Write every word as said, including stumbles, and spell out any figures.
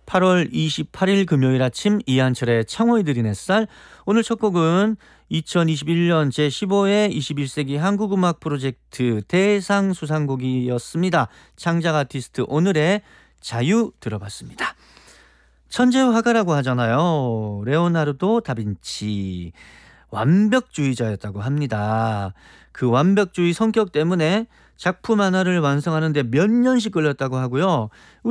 팔월 이십팔일 금요일 아침 이한철의 창호이 들인 햇살. 오늘 첫 곡은 이천이십일년 제십오회 이십일 세기 한국음악 프로젝트 대상 수상곡이었습니다. 창작 아티스트 오늘의 자유 들어봤습니다. 천재의 화가라고 하잖아요. 레오나르도 다빈치. 완벽주의자였다고 합니다. 그 완벽주의 성격 때문에 작품 하나를 완성하는데 몇 년씩 걸렸다고 하고요.